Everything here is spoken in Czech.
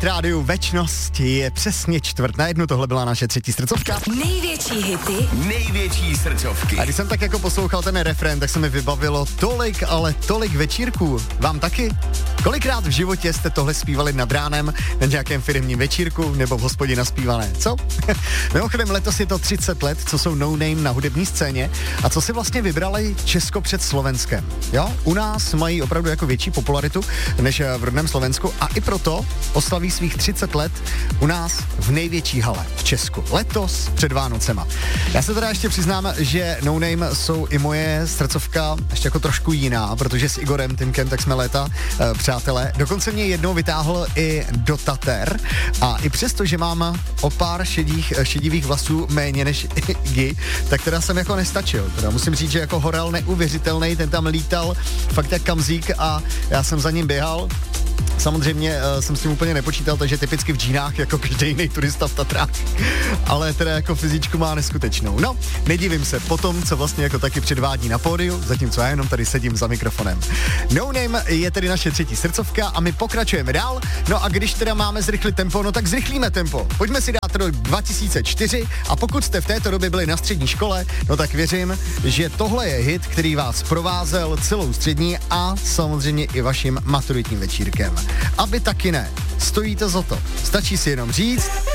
Rádiu Večnost je přesně 1:45, tohle byla naše třetí srdcovka. Největší hity, největší srdcovky. A když jsem tak jako poslouchal ten refrén, tak se mi vybavilo tolik, ale tolik večírků. Vám taky? Kolikrát v životě jste tohle zpívali nad ránem na nějakém firmním večírku nebo v hospodě naspívané, co? Mimochodem letos je to 30 let, co jsou No Name na hudební scéně a co si vlastně vybrali Česko před Slovenskem. Jo? U nás mají opravdu jako větší popularitu než v rodném Slovensku a i proto oslaví svých 30 let u nás v největší hale v Česku. Letos před Vánocema. Já se teda ještě přiznám, že No Name jsou i moje srdcovka ještě jako trošku jiná, protože s Igorem Timkem tak jsme léta přátelé. Dokonce mě jednou vytáhl i do Tater a i přesto, že mám o pár šedivých vlasů méně než Iggy, tak teda jsem jako nestačil. Teda musím říct, že jako horel neuvěřitelný, ten tam lítal fakt jak kamzík a já jsem za ním běhal. Samozřejmě jsem s tím úplně nepočítal, takže typicky v džínách jako každý jiný turista v Tatrách. Ale teda jako fyzičku má neskutečnou. No, nedivím se po tom, co vlastně jako taky předvádí na pódiu, zatímco já jenom tady sedím za mikrofonem. No Name je tedy naše třetí srdcovka a my pokračujeme dál. No a když teda máme zrychlit tempo, no tak zrychlíme tempo. Pojďme si dát rok 2004 a pokud jste v této době byli na střední škole, no tak věřím, že tohle je hit, který vás provázel celou střední a samozřejmě i vaším maturitním večírkem. Aby taky ne. Stojí to za to. Stačí si jenom říct...